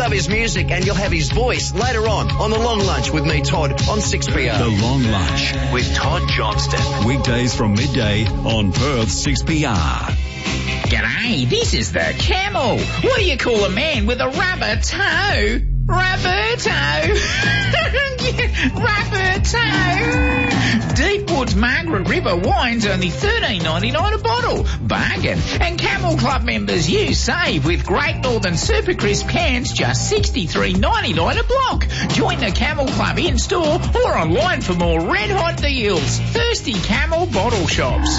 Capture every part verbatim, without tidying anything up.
love his music and you'll have his voice later on on The Long Lunch with me, Todd, on six P R. The Long Lunch with Todd Johnston. Weekdays from midday on Perth six P R. G'day, this is the Camel. What do you call a man with a rubber toe? Roberto. Yeah, Roberto. Deepwood's Margaret River wine's only thirteen ninety-nine a bottle. Bargain. And Camel Club members, you save with Great Northern Super Crisp cans just sixty-three ninety-nine a block. Join the Camel Club in store or online for more red hot deals. Thirsty Camel bottle shops.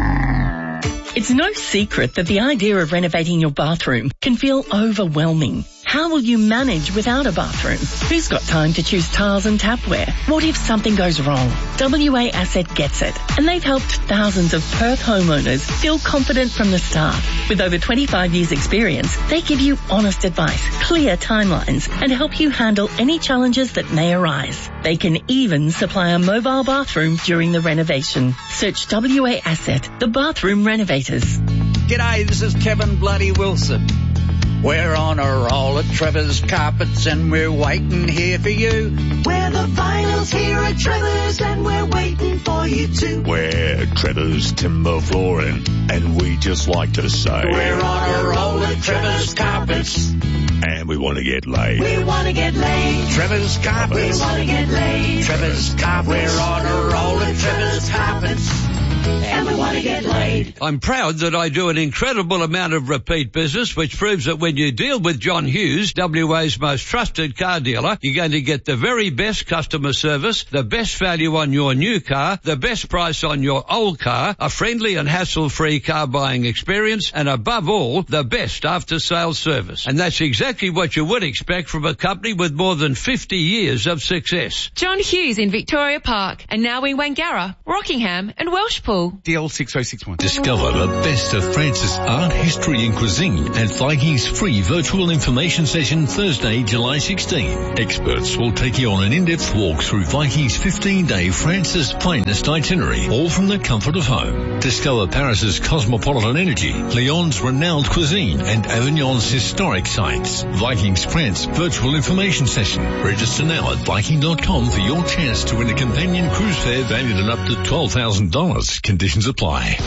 It's no secret that the idea of renovating your bathroom can feel overwhelming. How will you manage without a bathroom? Who's got time to choose tiles and tapware? What if something goes wrong? W A Asset gets it, and they've helped thousands of Perth homeowners feel confident from the start. With over twenty-five years experience, they give you honest advice, clear timelines, and help you handle any challenges that may arise. They can even supply a mobile bathroom during the renovation. Search W A Asset, the bathroom renovators. G'day, this is Kevin Bloody Wilson. We're on a roll at Trevor's Carpets and we're waiting here for you. We're the vinyls here at Trevor's and we're waiting for you too. We're Trevor's Timber Flooring and we just like to say we're on a roll at Trevor's Carpets and we want to get laid. We want to get laid. Trevor's Carpets. We want to get laid. Trevor's Carpets. We're on a roll at Trevor's Carpets. And we want to get laid. I'm proud that I do an incredible amount of repeat business, which proves that when you deal with John Hughes, W A's most trusted car dealer, you're going to get the very best customer service, the best value on your new car, the best price on your old car, a friendly and hassle-free car buying experience, and above all, the best after-sales service. And that's exactly what you would expect from a company with more than fifty years of success. John Hughes in Victoria Park, and now in Wangara, Rockingham and Welshpool. D L six oh six one. Discover the best of France's art, history and cuisine at Viking's free virtual information session Thursday, July sixteenth. Experts will take you on an in-depth walk through Viking's fifteen-day France's finest itinerary, all from the comfort of home. Discover Paris's cosmopolitan energy, Lyon's renowned cuisine and Avignon's historic sites. Viking's France virtual information session. Register now at Viking dot com for your chance to win a companion cruise fare valued at up to twelve thousand dollars. Conditions apply.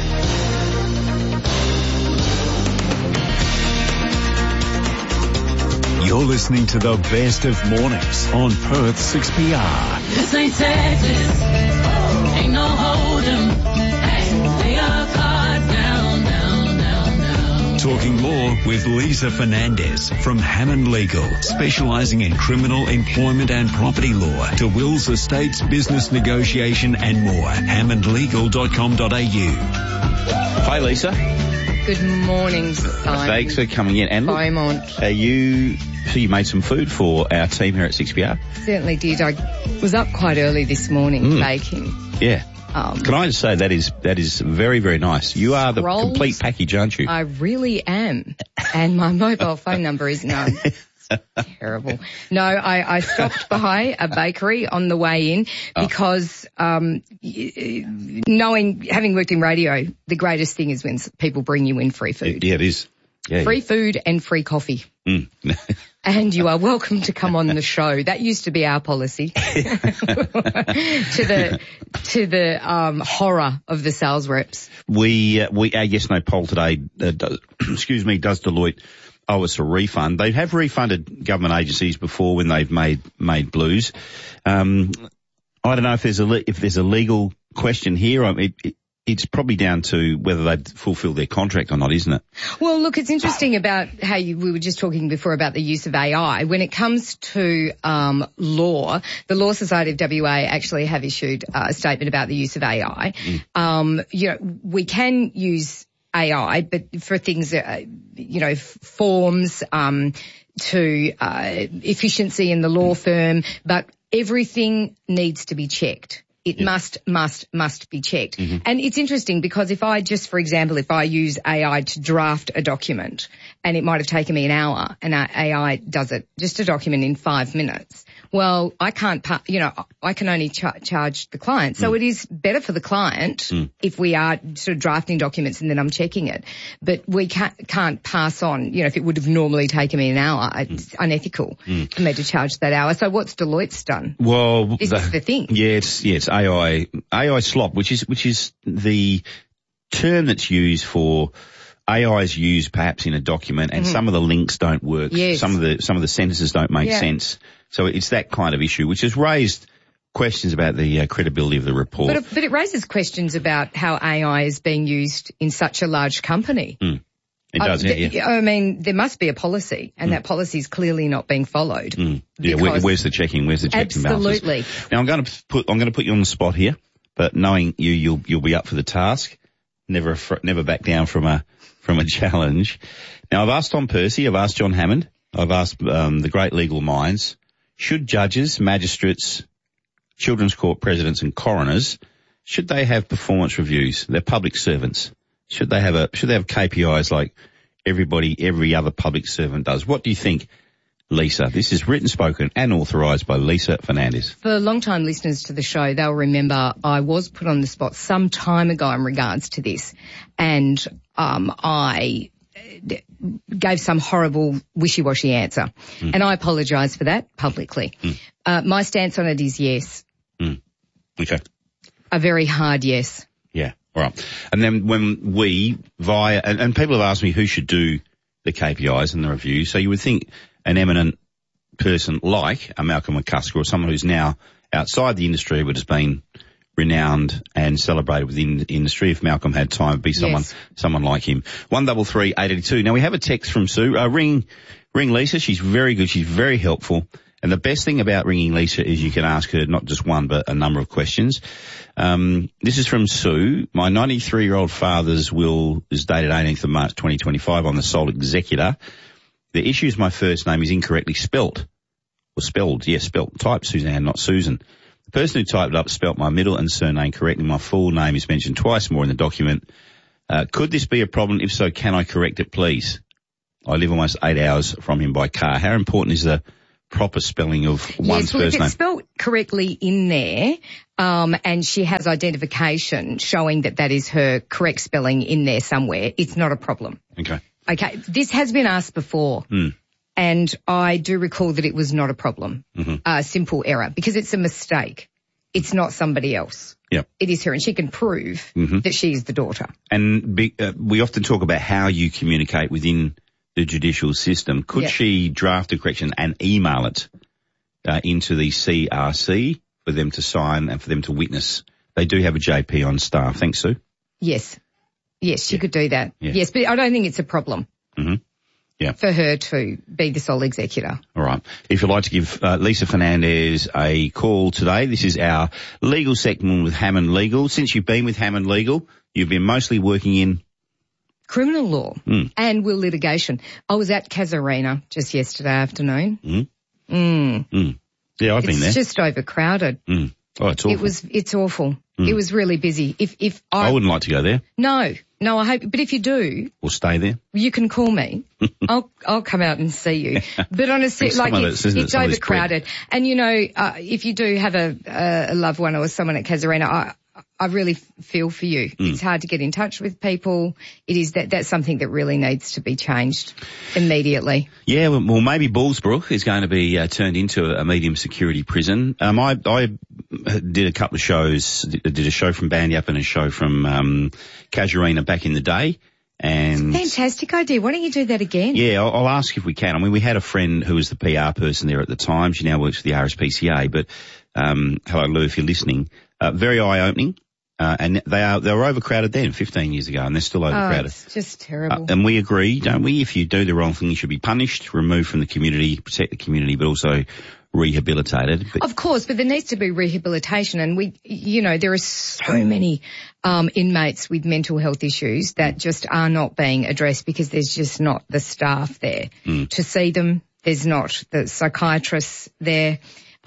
You're listening to the best of mornings on Perth six P R. This ain't Texas. Ain't no hold'em. Hey, lay your cards down, down, down, down. Talking law with Lisa Fernandez from Hammond Legal, specialising in criminal, employment and property law, to wills, estates, business negotiation and more. hammond legal dot com dot a u. Hi, Lisa. Good morning, Simon. Thanks for coming in. And look, Beaumont. are you, so you made some food for our team here at six P R? Certainly did. I was up quite early this morning mm. baking. Yeah. Um, Can I just say that is that is very, very nice. You are the rolls, complete package, aren't you? I really am. And my mobile phone number is known. Terrible. No, I, I stopped by a bakery on the way in because um, knowing, having worked in radio, the greatest thing is when people bring you in free food. Yeah, it is. Yeah, free yeah. food and free coffee. Mm. And you are welcome to come on the show. That used to be our policy. to the to the um, horror of the sales reps. We uh, we our yes no poll today. Uh, does, excuse me. Does Deloitte owe us a refund? They have refunded government agencies before when they've made made blues. Um, I don't know if there's a le- if there's a legal question here. I mean, it, it's probably down to whether they've fulfilled their contract or not, isn't it? Well, look, it's interesting about how you, we were just talking before about the use of A I. When it comes to um, law, the Law Society of W A actually have issued uh, a statement about the use of A I. Mm. Um, you know, we can use A I, but for things, uh, you know, forms, um, to uh, efficiency in the law firm, but everything needs to be checked. It Yeah. must, must, must be checked. Mhm. And it's interesting because if I just, for example, if I use A I to draft a document and it might have taken me an hour and A I does it, just a document in five minutes, well, I can't, pa- you know, I can only char- charge the client. So Mm. it is better for the client Mm. if we are sort of drafting documents and then I'm checking it. But we can't, can't pass on, you know, if it would have normally taken me an hour, it's unethical Mm. for me to charge that hour. So what's Deloitte's done? Well, This is the thing. Yeah, it's yeah, it's A I A I slop, which is which is the term that's used for A I is used perhaps in a document, and Mhm. some of the links don't work. Yes. Some of the some of the sentences don't make Yeah. sense. So it's that kind of issue, which has raised questions about the uh, credibility of the report. But it, but it raises questions about how A I is being used in such a large company. Mm. It does, I, yeah, yeah. I mean, there must be a policy, and that policy is clearly not being followed. Mm. Yeah, where, because- where's the checking? Where's the checks and balances? Absolutely. Now I'm going to put I'm going to put you on the spot here, but knowing you, you'll you'll be up for the task. Never fr- never back down from a from a challenge. Now I've asked Tom Percy, I've asked John Hammond, I've asked um, the great legal minds: should judges, magistrates, children's court presidents, and coroners, should they have performance reviews? They're public servants. Should they have a should they have K P Is like everybody, every other public servant does? What do you think, Lisa? This is written, spoken, and authorised by Lisa Fernandez. For long-time listeners to the show, they'll remember I was put on the spot some time ago in regards to this, and um, I gave some horrible wishy-washy answer, Mm. and I apologise for that publicly. Mm. Uh, my stance on it is yes, Mm. Okay. a very hard yes. Yeah. All right. And then when we, via, and, and people have asked me who should do the K P Is and the review, so you would think an eminent person like a Malcolm McCusker or someone who's now outside the industry but has been renowned and celebrated within the industry, if Malcolm had time, it'd be someone, Yes. someone like him. One double three eight eighty two. Now we have a text from Sue. Uh, ring, ring Lisa. She's very good. She's very helpful. And the best thing about ringing Lisa is you can ask her not just one, but a number of questions. Um, this is from Sue. My ninety-three-year-old father's will is dated eighteenth of March twenty twenty-five. I'm the sole executor. The issue is my first name is incorrectly spelt. Or spelled, yes, spelt. Typed Suzanne, not Susan. The person who typed it up spelt my middle and surname correctly. My full name is mentioned twice more in the document. Uh, could this be a problem? If so, can I correct it, please? I live almost eight hours from him by car. How important is the proper spelling of one's Yes, well, if first it's name? spelled correctly in there, um, and she has identification showing that that is her correct spelling in there somewhere, it's not a problem. Okay. Okay, this has been asked before, Mm. and I do recall that it was not a problem, Mm-hmm. a simple error, because it's a mistake. It's not somebody else. Yep. It is her, and she can prove Mhm. that she is the daughter. And be, uh, we often talk about how you communicate within the judicial system. Could Yep. she draft a correction and email it uh, into the C R C for them to sign and for them to witness? They do have a J P on staff. Thanks, Sue. Yes. Yes, she could do that. Yeah. Yes, but I don't think it's a problem Mm-hmm. Yeah. for her to be the sole executor. All right. If you'd like to give uh, Lisa Fernandez a call today, this is our legal segment with Hammond Legal. Since you've been with Hammond Legal, you've been mostly working in... Criminal law Mm. and will litigation. I was at Casuarina just yesterday afternoon. Mm. Mm. Mm. Yeah, I've It's been there. just overcrowded. Mm. Oh, it's awful. It was, it's awful. Mm. It was really busy. If, if I, I wouldn't like to go there no, no, I hope, but if you do, or stay there. you can call me. I'll, I'll come out and see you. But honestly, It's like some of it's, this, isn't it? it's Some of this overcrowded. And you know, uh, if you do have a, a loved one or someone at Casuarina, I, I really feel for you. Mm. It's hard to get in touch with people. It is that, that's something that really needs to be changed immediately. Yeah, well, well maybe Bullsbrook is going to be uh, turned into a medium security prison. Um, I, I did a couple of shows, did a show from Bandyup and a show from um, Casuarina back in the day. And Fantastic idea. Why don't you do that again? yeah, I'll, I'll ask if we can. I mean, we had a friend who was the P R person there at the time. She now works for the R S P C A. But um, hello, Lou, if you're listening. Uh, very eye-opening. Uh, and they are they were overcrowded then, fifteen years ago, and they're still Oh, overcrowded. it's just Uh, terrible. and we agree, don't we? If you do the wrong thing, you should be punished, removed from the community, protect the community, but also rehabilitated. But Of course, but there needs to be rehabilitation, and we, you know, there are so many um, inmates with mental health issues that just are not being addressed because there's just not the staff there Mm. to see them. There's not the psychiatrists there.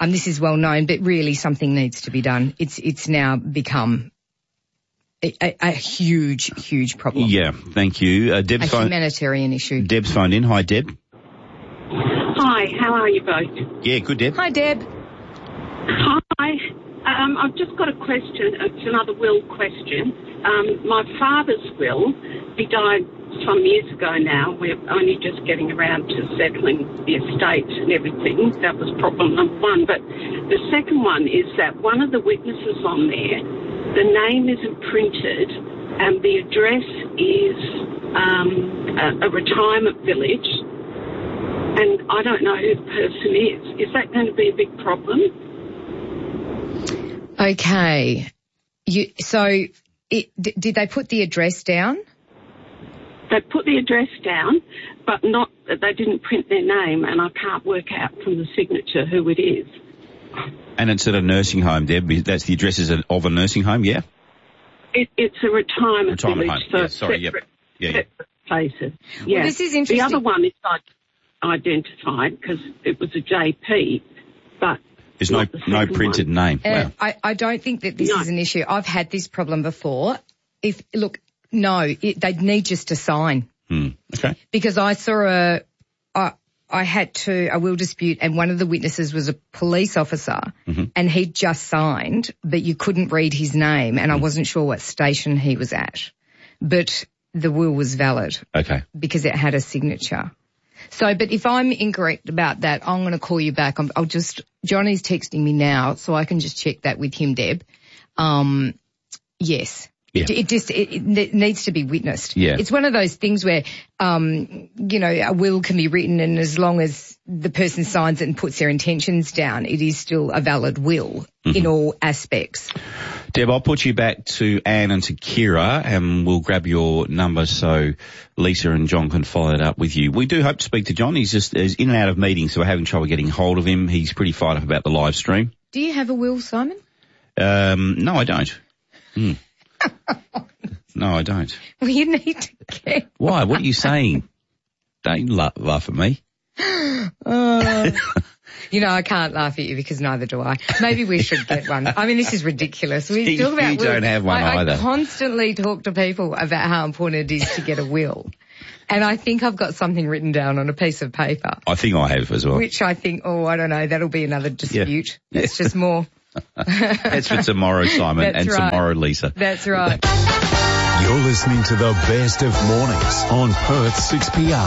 Um, this is well known, but really something needs to be done. It's it's now become a, a, a huge, huge problem. Yeah, thank you. Uh, Deb's a phone- humanitarian issue. Deb's phoned in. Hi, Deb. Hi, how are you both? Yeah, good, Deb. Hi, Deb. Hi. Um, I've just got a question. It's another will question. Um, my father's will, he died some years ago now. We're only just getting around to settling the estate and everything. That was problem number one. But the second one is that one of the witnesses on there, the name isn't printed and the address is um, a, a retirement village. And I don't know who the person is. Is that going to be a big problem? Okay. You, so it, d- did they put the address down? They put the address down, but not, they didn't print their name, and I can't work out from the signature who it is. And it's at a nursing home, Deb. That's the address is of a nursing home, yeah? It, it's a retirement, retirement village, home. so Yeah, sorry, separate, yep. Yeah, yeah. separate places. Yeah. Well, this is interesting. The other one is like identified because it was a J P, but there's no the no second printed one. name. Uh, Wow. I, I don't think that this No. is an issue. I've had this problem before. If look, no, it, they'd need just to sign. Hmm. Okay. Because I saw a, I, I had to, a will dispute and one of the witnesses was a police officer mm-hmm. and he'd just signed, but you couldn't read his name and I wasn't sure what station he was at. But the will was valid. Okay. Because it had a signature. So, but if I'm incorrect about that, I'm going to call you back. I'm, I'll just, Johnny's texting me now so I can just check that with him, Deb. Um, yes. Yeah. It, it just it, it needs to be witnessed. Yeah. It's one of those things where, um, you know, a will can be written, and as long as the person signs it and puts their intentions down, it is still a valid will mm-hmm. in all aspects. Deb, I'll put you back to Anne and to Kira, and we'll grab your number so Lisa and John can follow it up with you. We do hope to speak to John. He's just he's in and out of meetings, so we're having trouble getting hold of him. He's pretty fired up about the live stream. Do you have a will, Simon? Um, no, I don't. Hmm. No, I don't. Well, you need to get. Why? What are you saying? Don't laugh, laugh at me. Uh, you know, I can't laugh at you because neither do I. Maybe we should get one. I mean, this is ridiculous. We talk about you wills. don't have one I, either. I constantly talk to people about how important it is to get a will. And I think I've got something written down on a piece of paper. I think I have as well. Which I think, oh, I don't know, that'll be another dispute. Yeah. It's just more. That's for tomorrow, Simon, That's and right. tomorrow, Lisa. That's right. You're listening to the best of mornings on Perth six P R.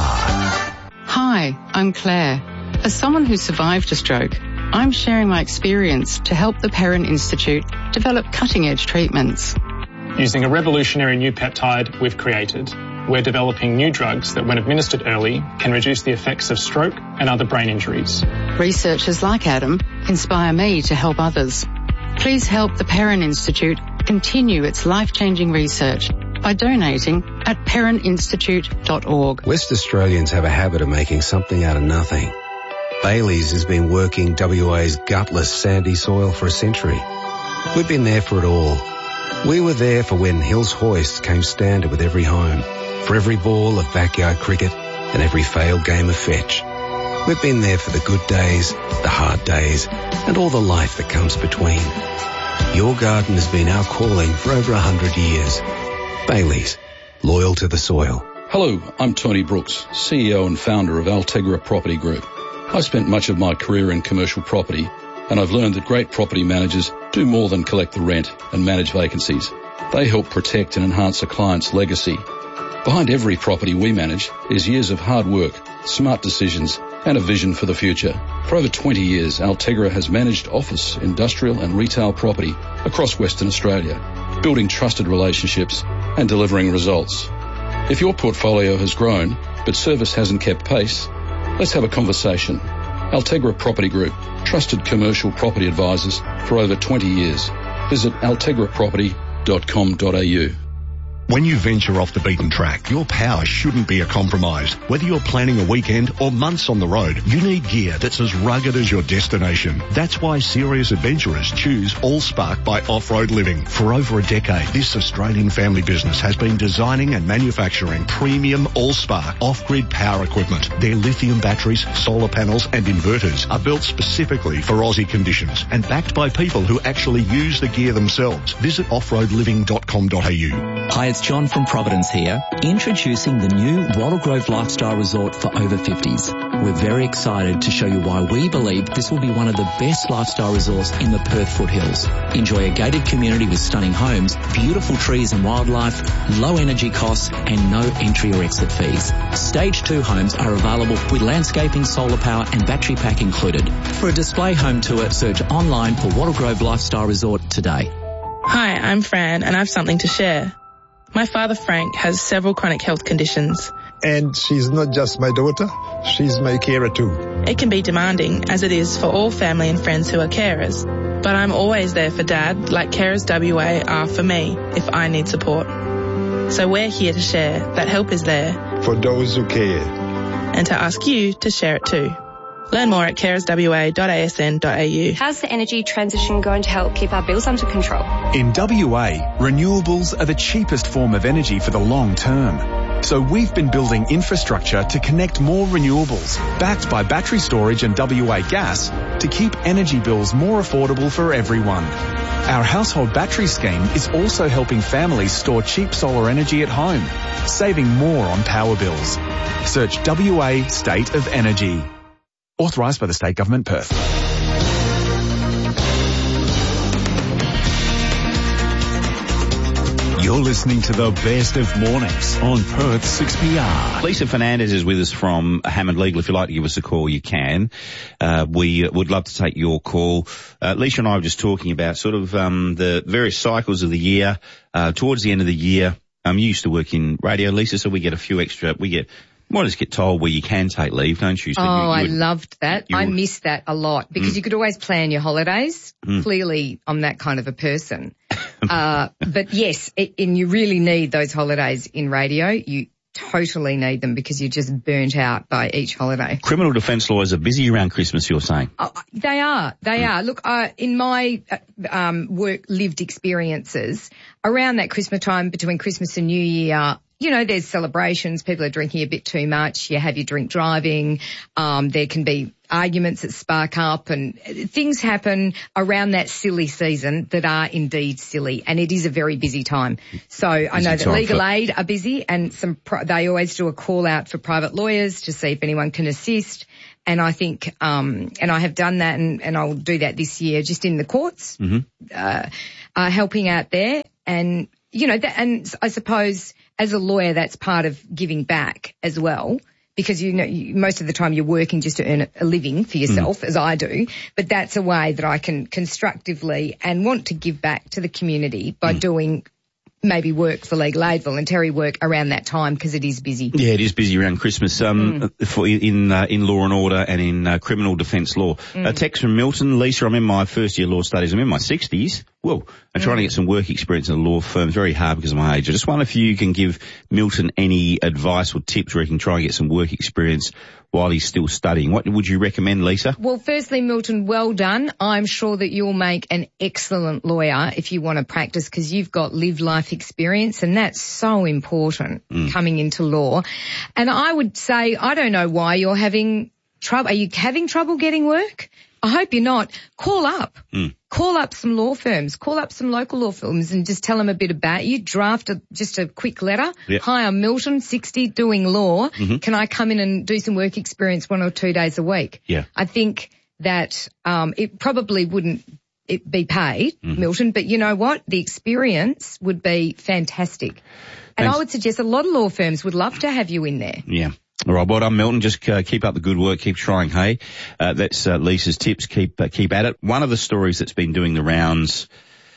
Hi, I'm Claire. As someone who survived a stroke, I'm sharing my experience to help the Perrin Institute develop cutting-edge treatments. Using a revolutionary new peptide we've created, we're developing new drugs that, when administered early, can reduce the effects of stroke and other brain injuries. Researchers like Adam inspire me to help others. Please help the Perrin Institute continue its life-changing research by donating at perrin institute dot org. West Australians have a habit of making something out of nothing. Bailey's has been working W A's gutless sandy soil for a century. We've been there for it all. We were there for when Hills Hoist came standard with every home, for every ball of backyard cricket and every failed game of fetch. We've been there for the good days, the hard days, and all the life that comes between. Your garden has been our calling for over a hundred years. Bailey's, loyal to the soil. Hello, I'm Tony Brooks, C E O and founder of Altegra Property Group. I spent much of my career in commercial property, and I've learned that great property managers do more than collect the rent and manage vacancies. They help protect and enhance a client's legacy. Behind every property we manage is years of hard work, smart decisions, and a vision for the future. For over twenty years, Altegra has managed office, industrial and retail property across Western Australia, building trusted relationships and delivering results. If your portfolio has grown, but service hasn't kept pace, let's have a conversation. Altegra Property Group, trusted commercial property advisors for over twenty years. Visit altegra property dot com dot a u. When you venture off the beaten track, your power shouldn't be a compromise. Whether you're planning a weekend or months on the road, you need gear that's as rugged as your destination. That's why serious adventurers choose Allspark by Off-Road Living. For over a decade, this Australian family business has been designing and manufacturing premium Allspark off-grid power equipment. Their lithium batteries, solar panels and inverters are built specifically for Aussie conditions and backed by people who actually use the gear themselves. Visit off road living dot com dot a u. Hi, it's John from Providence here, introducing the new Wattle Grove Lifestyle Resort for over fifties. We're very excited to show you why we believe this will be one of the best lifestyle resorts in the Perth foothills. Enjoy a gated community with stunning homes, beautiful trees and wildlife, low energy costs and no entry or exit fees. Stage two homes are available with landscaping, solar power and battery pack included. For a display home tour, search online for Wattle Grove Lifestyle Resort today. Hi, I'm Fran and I have something to share. My father Frank has several chronic health conditions. And she's not just my daughter, she's my carer too. It can be demanding, as it is for all family and friends who are carers. But I'm always there for Dad, like Carers W A are for me, if I need support. So we're here to share that help is there. For those who care. And to ask you to share it too. Learn more at carers w a dot a s n dot a u. How's the energy transition going to help keep our bills under control? In W A, renewables are the cheapest form of energy for the long term. So we've been building infrastructure to connect more renewables, backed by battery storage and W A gas, to keep energy bills more affordable for everyone. Our household battery scheme is also helping families store cheap solar energy at home, saving more on power bills. Search W A State of Energy. Authorised by the State Government, Perth. You're listening to the best of mornings on Perth six P R. Lisa Fernandez is with us from Hammond Legal. If you'd like to give us a call, you can. Uh, we would love to take your call. Uh, Lisa and I were just talking about sort of um, the various cycles of the year. Uh, towards the end of the year, um, you used to work in radio, Lisa, so we get a few extra, we get... Well, just get told where you can take leave, don't you? So oh, you, you I would, loved that. I missed that a lot because mm. you could always plan your holidays. Mm. Clearly, I'm that kind of a person. uh, but yes, it, and you really need those holidays in radio. You totally need them because you're just burnt out by each holiday. Criminal defence lawyers are busy around Christmas, you're saying? Oh, they are. They mm. are. Look, uh, in my uh, um, work lived experiences, around that Christmas time, between Christmas and New Year, you know, there's celebrations, people are drinking a bit too much, you have your drink driving, um, there can be arguments that spark up and things happen around that silly season that are indeed silly, and it is a very busy time. So busy I know that Legal Aid are busy, and some pro- they always do a call out for private lawyers to see if anyone can assist. And I think, um, and I have done that, and, and I'll do that this year just in the courts, mm-hmm. uh, uh, helping out there. And, you know, that, and I suppose as a lawyer, that's part of giving back as well, because, you know, you, most of the time you're working just to earn a living for yourself, mm. as I do. But that's a way that I can constructively and want to give back to the community by mm. doing maybe work for Legal Aid, voluntary work around that time, because it is busy. Yeah, it is busy around Christmas, um, mm. for, in, uh, in law and order and in uh, criminal defence law. Mm. A text from Milton. Lisa, I'm in my first year law studies. I'm in my sixties. Whoa. I'm trying mm. to get some work experience in a law firm. Very hard because of my age. I just wonder if you can give Milton any advice or tips where he can try and get some work experience while he's still studying. What would you recommend, Lisa? Well, firstly, Milton, well done. I'm sure that you'll make an excellent lawyer if you want to practice, because you've got lived life experience, and that's so important mm. coming into law. And I would say, I don't know why you're having trouble. Are you having trouble getting work? I hope you're not. Call up. Mm. Call up some law firms. Call up some local law firms and just tell them a bit about you. Draft a, just a quick letter. Yep. Hi, I'm Milton, sixty, doing law. Mm-hmm. Can I come in and do some work experience one or two days a week? Yeah. I think that um, it probably wouldn't it be paid, mm-hmm. Milton, but you know what? The experience would be fantastic. And Thanks. I would suggest a lot of law firms would love to have you in there. Yeah. All right, well done, Milton. Just uh, keep up the good work. Keep trying, hey. Uh, that's uh, Lisa's tips. Keep uh, keep at it. One of the stories that's been doing the rounds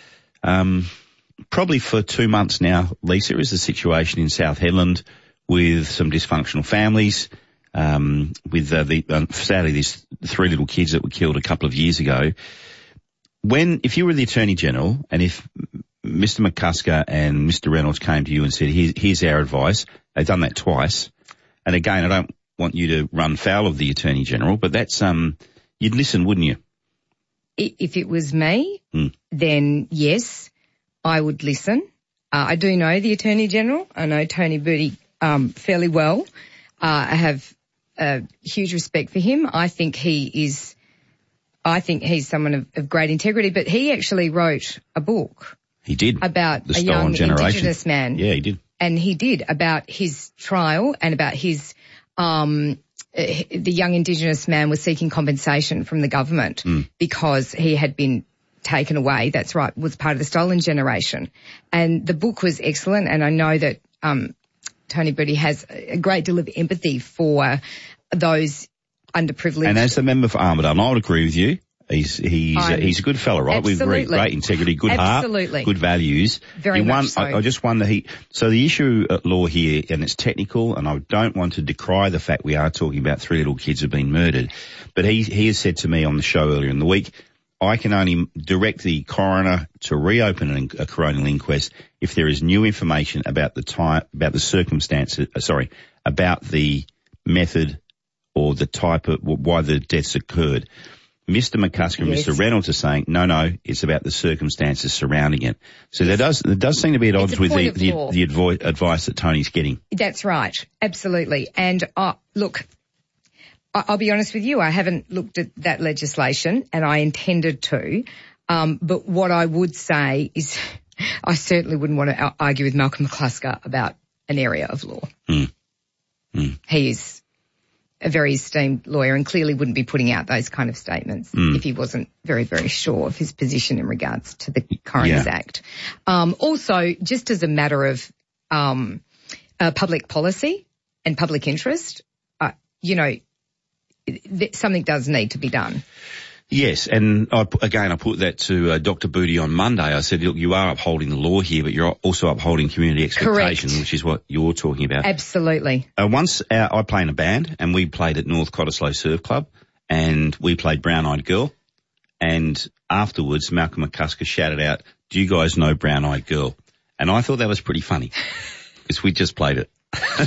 um, probably for two months now, Lisa, is the situation in South Hedland with some dysfunctional families, um, with uh, the um, sadly these three little kids that were killed a couple of years ago. When, if you were the Attorney General and if Mister McCusker and Mister Reynolds came to you and said, Here, here's our advice. They've done that twice. And again, I don't want you to run foul of the Attorney General, but that's, um, you'd listen, wouldn't you? If it was me, Mm. then yes, I would listen. Uh, I do know the Attorney General. I know Tony Booty um, fairly well. Uh, I have a huge respect for him. I think he is, I think he's someone of, of great integrity, but he actually wrote a book. He did. About the a young generation. Indigenous man. Yeah, he did. And he did, about his trial and about his, um, uh, the young Indigenous man was seeking compensation from the government Mm. because he had been taken away. That's right, was part of the stolen generation. And the book was excellent, and I know that um, Tony Booty has a great deal of empathy for those underprivileged. And as the member for Armidale, I would agree with you. He's he's I- a, he's a good fella, right? We agree. Absolutely. Great integrity, good Absolutely. heart, good values. Very He much won, so. I, I just wonder he. So the issue at law here, and it's technical, and I don't want to decry the fact we are talking about three little kids who've been murdered, but he he has said to me on the show earlier in the week, I can only direct the coroner to reopen an, a coronial inquest if there is new information about the time, about the circumstances. Uh, sorry, about the method or the type of why the deaths occurred. Mister McCusker and Yes. Mister Reynolds are saying, no, no, it's about the circumstances surrounding it. So there does there does seem to be at odds It's a with point the of the, law. the advi- advice that Tony's getting. That's right. Absolutely. And uh, look, I- I'll be honest with you, I haven't looked at that legislation, and I intended to. Um, but what I would say is I certainly wouldn't want to ar- argue with Malcolm McClusker about an area of law. Mm. Mm. He is a very esteemed lawyer and clearly wouldn't be putting out those kind of statements Mm. if he wasn't very, very sure of his position in regards to the Coroner's Yeah. Act. Um, also, just as a matter of um, uh, public policy and public interest, uh, you know, th- something does need to be done. Yes, and I, pu- again, I put that to uh, Doctor Booty on Monday. I said, look, you are upholding the law here, but you're also upholding community expectation, Correct. which is what you're talking about. Absolutely. Uh, once uh, I play in a band, and we played at North Cottesloe Surf Club, and we played Brown Eyed Girl, and afterwards Malcolm McCusker shouted out, do you guys know Brown Eyed Girl? And I thought that was pretty funny, because we just played it.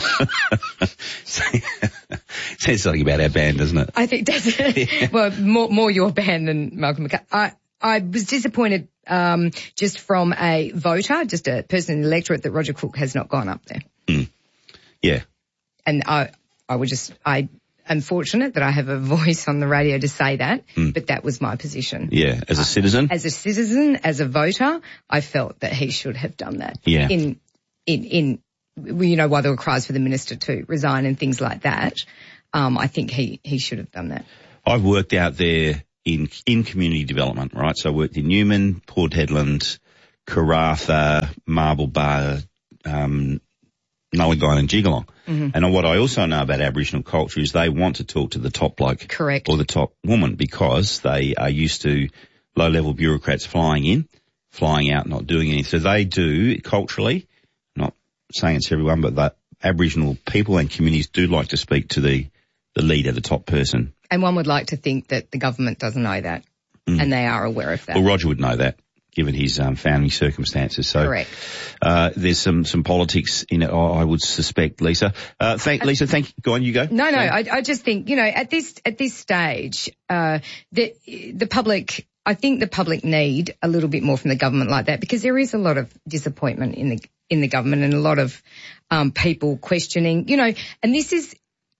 Says something about our band, doesn't it? I think that's well more more your band than Malcolm McCusker. I I was disappointed um, just from a voter, just a person in the electorate, that Roger Cook has not gone up there. Mm. Yeah. And I I would just I am fortunate that I have a voice on the radio to say that, Mm. but that was my position. Yeah, as a citizen? As a citizen, as a voter, I felt that he should have done that. Yeah. In in in you know, while there were cries for the minister to resign and things like that, um, I think he he should have done that. I've worked out there in in community development, right? So I worked in Newman, Port Hedland, Karratha, Marble Bar, um, Nullagine and Jigalong. Mhm. And what I also know about Aboriginal culture is they want to talk to the top bloke. Correct. Or the top woman, because they are used to low-level bureaucrats flying in, flying out, not doing anything. So they do, culturally, not saying it's everyone, but that Aboriginal people and communities do like to speak to the, the leader, the top person. And one would like to think that the government doesn't know that, Mm. and they are aware of that. Well, Roger would know that, given his um, family circumstances. So, Correct. uh, there's some, some politics in it, I I would suspect, Lisa. Uh, thank, Lisa, thank you. Go on, you go. No, no, Go on. I, I just think, you know, at this at this stage, uh, the the public, I think the public need a little bit more from the government like that, because there is a lot of disappointment in the in the government and a lot of um, people questioning, you know, and this is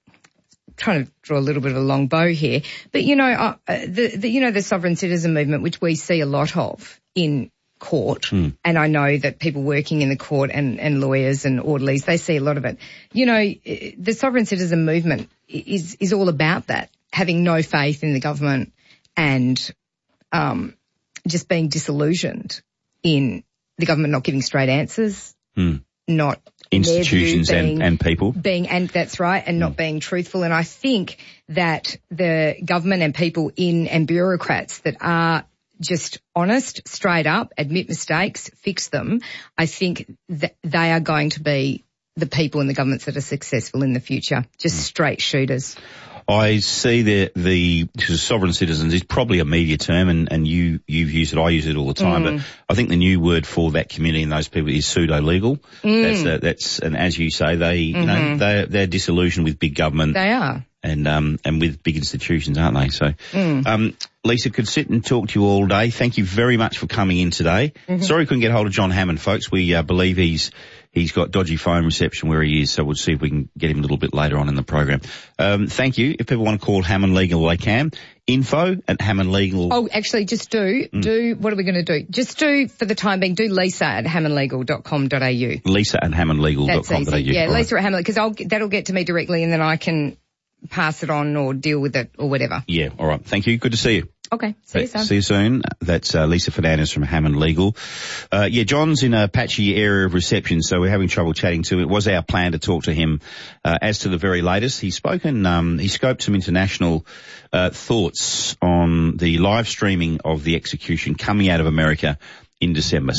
trying to draw a little bit of a long bow here, but you know, uh, the, the you know the sovereign citizen movement, which we see a lot of in court, Mm. and I know that people working in the court and, and lawyers and orderlies, they see a lot of it. You know, the sovereign citizen movement is is all about that, having no faith in the government and um, just being disillusioned in the government not giving straight answers, Mm. not in their view, Institutions being- and, and people. being, and that's right, and not being truthful. And I think that the government and people in, and bureaucrats that are just honest, straight up, admit mistakes, fix them, I think that they are going to be the people in the governments that are successful in the future, just straight shooters. I see the the sovereign citizens is probably a media term, and, and you you've used it. I use it all the time, Mm. but I think the new word for that community and those people is pseudo legal. Mm. That's a, that's and as you say, they you know Mhm. they they're disillusioned with big government. They are. And um and with big institutions, aren't they? So, Mm. um, Lisa, could sit and talk to you all day. Thank you very much for coming in today. Mhm. Sorry we couldn't get hold of John Hammond, folks. We uh, believe he's he's got dodgy phone reception where he is, so we'll see if we can get him a little bit later on in the program. Um, thank you. If people want to call Hammond Legal, they can. Info at Hammond Legal. Oh, actually, just do, Mm. do, what are we going to do? Just do, for the time being, do Lisa at hammond legal dot com dot a u. Lisa at hammond legal dot That's com dot a u. easy. Yeah, All right. Lisa at Hammond, because I'll, that'll get to me directly and then I can pass it on or deal with it or whatever. Yeah, all right. Thank you. Good to see you. Okay, see you soon. See you soon. That's uh, Lisa Fernandez from Hammond Legal. Uh, yeah, John's in a patchy area of reception, so we're having trouble chatting to him. It was our plan to talk to him uh, as to the very latest. He's spoken, um, he scoped some international uh, thoughts on the live streaming of the execution coming out of America in December.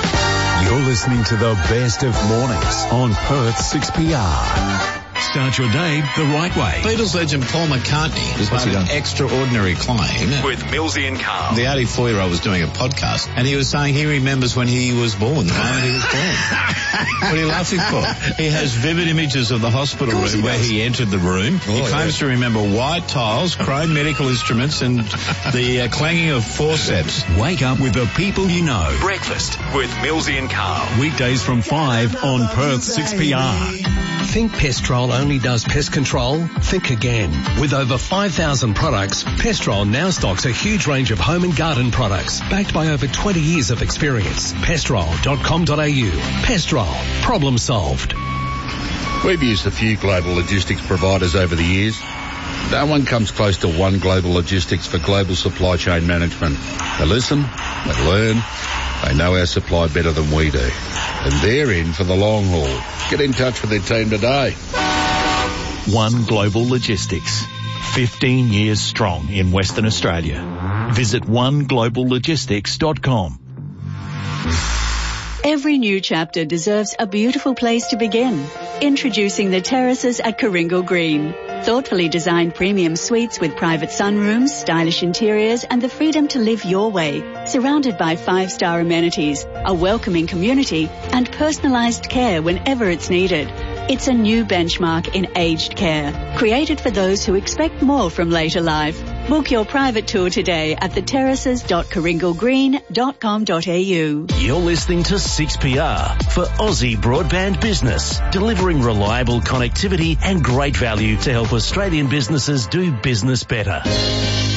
You're listening to the best of mornings on Perth six P R. Start your day the right way. Beatles legend Paul McCartney has made an extraordinary claim. With Millsy and Carl. The eighty-four-year-old was doing a podcast, and he was saying he remembers when he was born, the moment he was born. What are you laughing for? He has vivid images of the hospital Of room he where does. he entered the room. Oh, he claims yeah. to remember white tiles, chrome medical instruments, and the uh, clanging of forceps. Wake up with the people you know. Breakfast with Millsy and Carl. Weekdays from five on Perth six P R. Think Pestrol only does pest control? Think again. With over five thousand products, Pestrol now stocks a huge range of home and garden products, backed by over twenty years of experience. Pestrol dot com dot a u. Pestrol. Problem solved. We've used a few global logistics providers over the years. No one comes close to One Global Logistics for global supply chain management. They listen, they learn, they know our supply better than we do. And they're in for the long haul. Get in touch with their team today. One Global Logistics. fifteen years strong in Western Australia. Visit one global logistics dot com. Every new chapter deserves a beautiful place to begin. Introducing the terraces at Coringal Green. Thoughtfully designed premium suites with private sunrooms, stylish interiors, and the freedom to live your way. Surrounded by five-star amenities, a welcoming community, and personalised care whenever it's needed. It's a new benchmark in aged care, created for those who expect more from later life. Book your private tour today at the terraces dot coringal green dot com dot a u. You're listening to six P R for Aussie Broadband Business, delivering reliable connectivity and great value to help Australian businesses do business better.